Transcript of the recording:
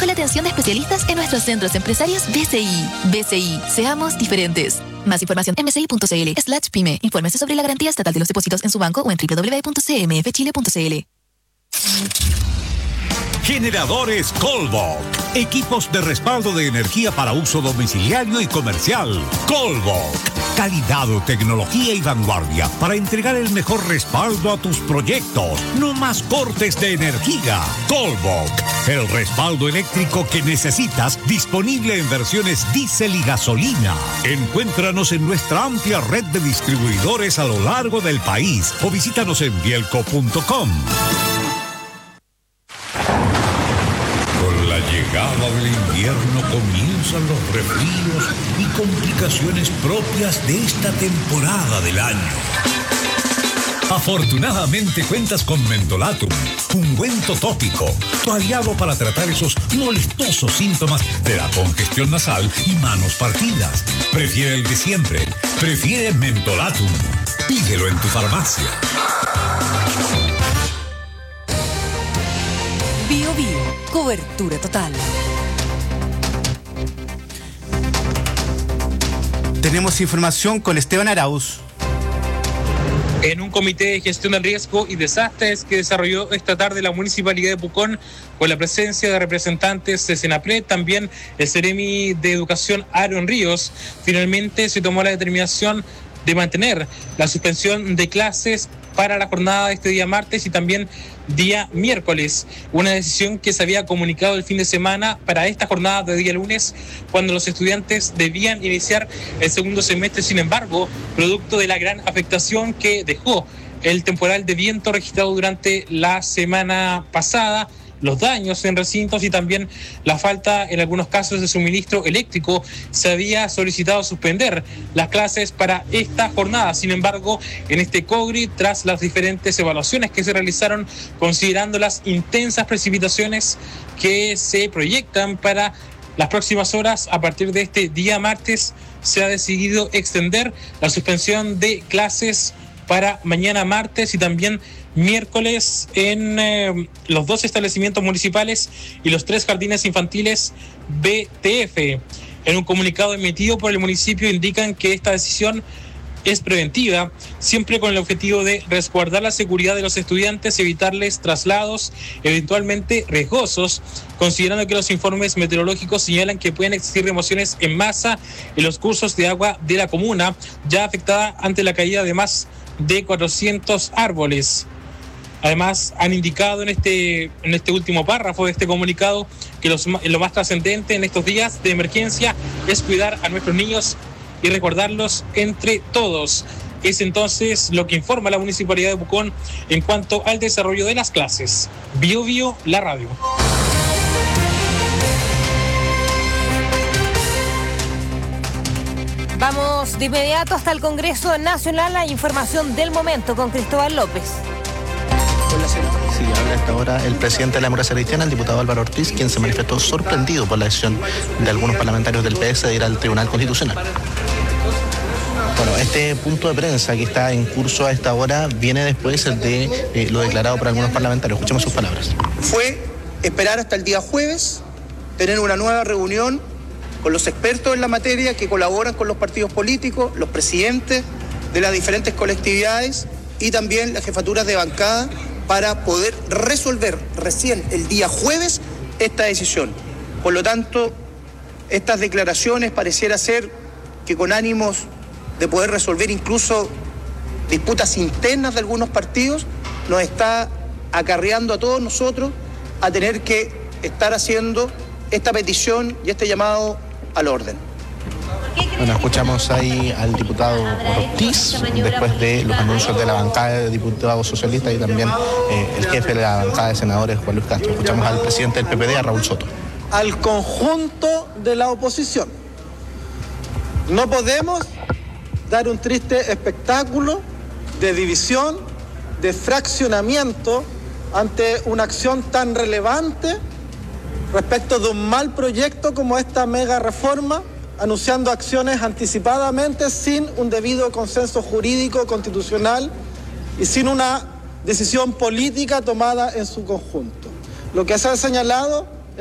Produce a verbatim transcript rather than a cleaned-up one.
con la atención de especialistas en nuestros centros empresarios B C I. B C I, seamos diferentes. Más información en bci.cl slash pyme. Infórmese sobre la garantía estatal de los depósitos en su banco o en doble u doble u doble u punto c m f chile punto c l. Generadores Colbok. Equipos de respaldo de energía para uso domiciliario y comercial. Colbok. Calidad, tecnología y vanguardia para entregar el mejor respaldo a tus proyectos. No más cortes de energía. Colbok. El respaldo eléctrico que necesitas, disponible en versiones diésel y gasolina. Encuéntranos en nuestra amplia red de distribuidores a lo largo del país o visítanos en bielco punto com. Llegada del invierno comienzan los resfríos y complicaciones propias de esta temporada del año. Afortunadamente cuentas con Mentolatum, ungüento tópico, tu aliado para tratar esos molestosos síntomas de la congestión nasal y manos partidas. Prefiere el de siempre, prefiere Mentolatum. Pídelo en tu farmacia. Bio Bio, cobertura total. Tenemos información con Esteban Arauz. En un comité de gestión del riesgo y desastres que desarrolló esta tarde la Municipalidad de Pucón, con la presencia de representantes de Senapred, también el Ceremi de Educación Aaron Ríos, finalmente se tomó la determinación de mantener la suspensión de clases para la jornada de este día martes y también día miércoles. Una decisión que se había comunicado el fin de semana para esta jornada de día lunes, cuando los estudiantes debían iniciar el segundo semestre. Sin embargo, producto de la gran afectación que dejó el temporal de viento registrado durante la semana pasada, los daños en recintos y también la falta en algunos casos de suministro eléctrico, se había solicitado suspender las clases para esta jornada. Sin embargo, en este COGRI, tras las diferentes evaluaciones que se realizaron, considerando las intensas precipitaciones que se proyectan para las próximas horas, a partir de este día martes, se ha decidido extender la suspensión de clases para mañana martes y también miércoles en eh, los dos establecimientos municipales y los tres jardines infantiles B T F. En un comunicado emitido por el municipio indican que esta decisión es preventiva, siempre con el objetivo de resguardar la seguridad de los estudiantes y evitarles traslados eventualmente riesgosos, considerando que los informes meteorológicos señalan que pueden existir remociones en masa en los cursos de agua de la comuna, ya afectada ante la caída de más de cuatrocientos árboles. Además, han indicado en este, en este último párrafo de este comunicado que los, lo más trascendente en estos días de emergencia es cuidar a nuestros niños y recordarlos entre todos. Es entonces lo que informa la Municipalidad de Pucón en cuanto al desarrollo de las clases. Bio Bio, la radio. Vamos de inmediato hasta el Congreso Nacional, la información del momento con Cristóbal López. Sí, habla a esta hora el presidente de la democracia cristiana, el diputado Álvaro Ortiz, quien se manifestó sorprendido por la decisión de algunos parlamentarios del P S de ir al Tribunal Constitucional. Bueno, este punto de prensa que está en curso a esta hora viene después de eh, lo declarado por algunos parlamentarios. Escuchemos sus palabras. Fue esperar hasta el día jueves, tener una nueva reunión con los expertos en la materia que colaboran con los partidos políticos, los presidentes de las diferentes colectividades y también las jefaturas de bancada, para poder resolver recién el día jueves esta decisión. Por lo tanto, estas declaraciones pareciera ser que con ánimos de poder resolver incluso disputas internas de algunos partidos, nos está acarreando a todos nosotros a tener que estar haciendo esta petición y este llamado al orden. Bueno, escuchamos ahí al diputado Ortiz después de los anuncios de la bancada de diputados socialistas y también eh, el jefe de la bancada de senadores, Juan Luis Castro. Escuchamos al presidente del P P D, a Raúl Soto. Al conjunto de la oposición. No podemos dar un triste espectáculo de división, de fraccionamiento ante una acción tan relevante respecto de un mal proyecto como esta mega reforma, anunciando acciones anticipadamente sin un debido consenso jurídico constitucional y sin una decisión política tomada en su conjunto. Lo que se ha señalado